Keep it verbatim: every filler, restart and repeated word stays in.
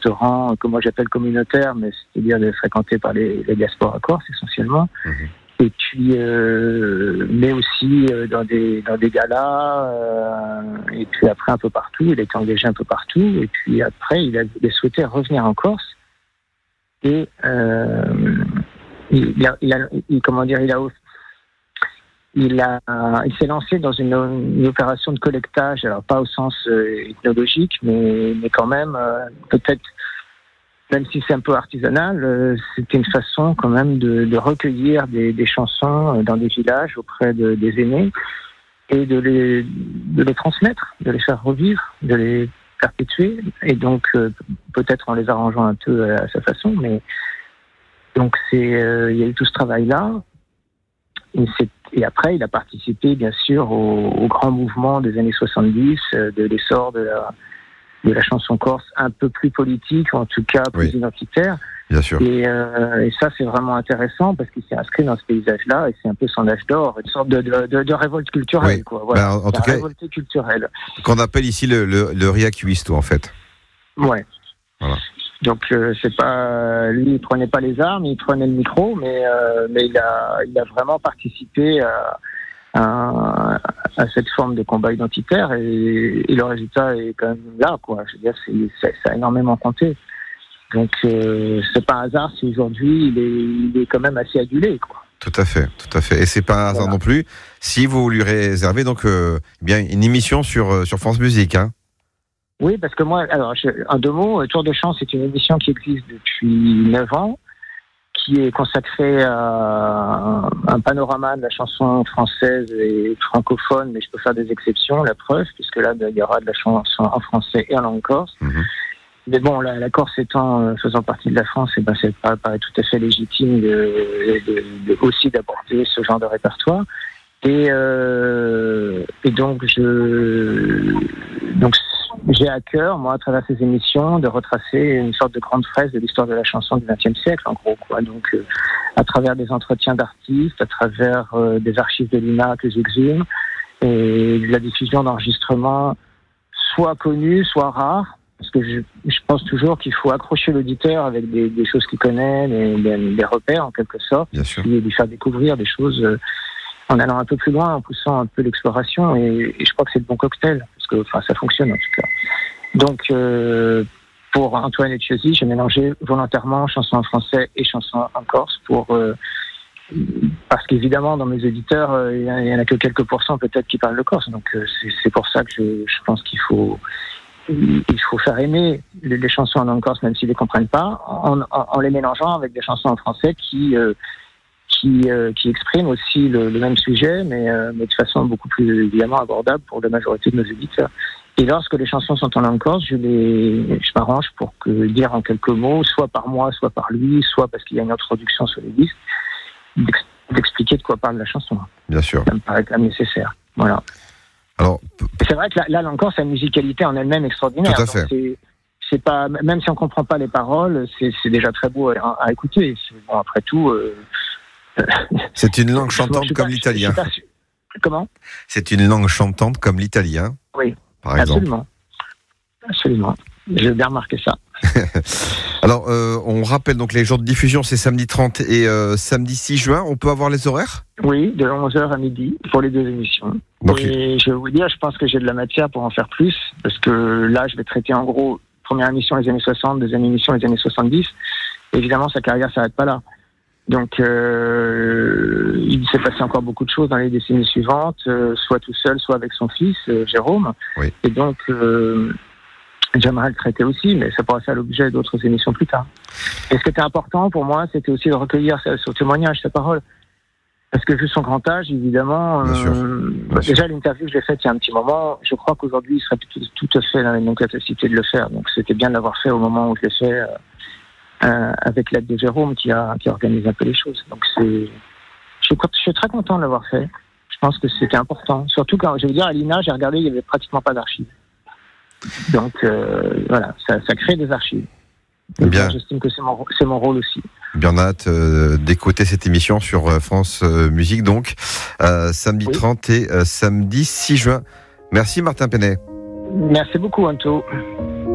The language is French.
restaurants que moi j'appelle communautaires, mais c'est-à-dire fréquentés par les, les diasporas corses essentiellement. Mmh. Et puis, euh, mais aussi euh, dans des dans des galas, euh, et puis après un peu partout. Il était engagé un peu partout. Et puis après, il a, il a souhaité revenir en Corse. Et euh, il, a, il a, il, comment dire, il a, il a, il s'est lancé dans une, une opération de collectage. Alors pas au sens euh, ethnologique, mais mais quand même euh, peut-être. Même si c'est un peu artisanal, euh, c'était une façon quand même de, de recueillir des, des chansons dans des villages auprès de, des aînés et de les, de les transmettre, de les faire revivre, de les perpétuer. Et donc, euh, peut-être en les arrangeant un peu à sa façon, mais donc c'est, euh, il y a eu tout ce travail-là. Et, c'est, et après, il a participé, bien sûr, au, au grand mouvement des années soixante-dix, euh, de l'essor de la de la chanson corse, un peu plus politique, en tout cas plus oui. identitaire. Bien sûr. Et, euh, et ça, c'est vraiment intéressant parce qu'il s'est inscrit dans ce paysage-là et c'est un peu son âge d'or, une sorte de, de, de, de révolte culturelle. Oui. Quoi. Voilà. Ben, en, en tout cas, révolté culturelle. Qu'on appelle ici le, le, le riacuisto, en fait. Ouais. Voilà. Donc, euh, c'est pas, lui, il prenait pas les armes, il prenait le micro, mais, euh, mais il a, il a vraiment participé à, À, à cette forme de combat identitaire et, et le résultat est quand même là, quoi. Je veux dire, c'est, c'est, ça a énormément compté. Donc, euh, c'est pas un hasard si aujourd'hui il est, il est quand même assez adulé, quoi. Tout à fait, tout à fait. Et c'est pas un hasard voilà. non plus si vous lui réservez donc euh, bien une émission sur sur France Musique, hein. Oui, parce que moi, alors, je, en deux mots, Tour de Chant, c'est une émission qui existe depuis neuf ans. Qui est consacré à un panorama de la chanson française et francophone, mais je peux faire des exceptions, la preuve, puisque là, il y aura de la chanson en français et en langue corse. Mmh. Mais bon, la, la Corse étant, faisant partie de la France, et ben, ça paraît, paraît tout à fait légitime de, de, de, aussi d'aborder ce genre de répertoire. Et, euh, et donc, je, donc, j'ai à cœur, moi, à travers ces émissions, de retracer une sorte de grande fresque de l'histoire de la chanson du vingtième siècle, en gros, quoi. Donc, euh, à travers des entretiens d'artistes, à travers euh, des archives de l'I N A que j'exhume, et de la diffusion d'enregistrements soit connus, soit rares, parce que je, je pense toujours qu'il faut accrocher l'auditeur avec des, des choses qu'il connaît, des, des, des repères, en quelque sorte, Bien sûr. et lui faire découvrir des choses euh, en allant un peu plus loin, en poussant un peu l'exploration, et, et je crois que c'est le bon cocktail, parce que enfin, ça fonctionne en tout cas. Donc, euh, pour Antoine Etchesi, j'ai mélangé volontairement chansons en français et chansons en corse, pour, euh, parce qu'évidemment, dans mes auditeurs, euh, il n'y en a que quelques pourcents peut-être qui parlent le corse, donc euh, c'est, c'est pour ça que je, je pense qu'il faut, il faut faire aimer les, les chansons en langue corse, même s'ils ne les comprennent pas, en, en, en les mélangeant avec des chansons en français qui... Euh, Qui, euh, qui exprime aussi le, le même sujet, mais, euh, mais de façon beaucoup plus évidemment abordable pour la majorité de nos auditeurs. Et lorsque les chansons sont en langue corse, je, les, je m'arrange pour que, dire en quelques mots, soit par moi, soit par lui, soit parce qu'il y a une introduction sur les disques, d'ex- d'expliquer de quoi parle la chanson. Bien sûr. Ça me paraît quand même nécessaire. Voilà. Alors, et c'est vrai que la, la langue corse a une musicalité en elle-même extraordinaire. Tout à fait. Donc c'est, c'est pas, même si on comprend pas les paroles, c'est, c'est déjà très beau à, à écouter. C'est, bon, après tout. Euh, C'est une langue chantante comme pas, l'italien. Pas, comment ? C'est une langue chantante comme l'italien. Oui, par exemple. Absolument. Absolument. J'ai bien remarqué ça. Alors, euh, on rappelle donc les jours de diffusion, c'est samedi trente et euh, samedi six juin. On peut avoir les horaires ? Oui, de onze heures à midi pour les deux émissions. Donc, et je vais vous dire, je pense que j'ai de la matière pour en faire plus, parce que là, je vais traiter en gros première émission les années soixante, deuxième émission les années soixante-dix. Évidemment, sa carrière s'arrête pas là. Donc, euh, il s'est passé encore beaucoup de choses dans les décennies suivantes, euh, soit tout seul, soit avec son fils, euh, Jérôme. Oui. Et donc, euh, j'aimerais le traiter aussi, mais ça pourra faire l'objet d'autres émissions plus tard. Et ce qui était important pour moi, c'était aussi de recueillir son témoignage, sa parole. Parce que vu son grand âge, évidemment, Bien sûr. Euh, Bien déjà sûr. l'interview que j'ai faite il y a un petit moment, je crois qu'aujourd'hui, il serait tout, tout à fait dans la même capacité de le faire. Donc, c'était bien de l'avoir fait au moment où je l'ai fait. Euh, Euh, avec l'aide de Jérôme qui a, qui a organisé un peu les choses. Donc c'est, je, je suis très content de l'avoir fait. Je pense que c'était important. Surtout quand, je veux dire, à l'I N A, j'ai regardé, il n'y avait pratiquement pas d'archives. Donc euh, voilà, ça, ça crée des archives. Et bien, j'estime que c'est mon, c'est mon rôle aussi. Bien hâte euh, d'écouter cette émission sur euh, France euh, Musique, donc euh, samedi oui. trente et euh, samedi six juin. Merci Martin Penet. Merci beaucoup Anto.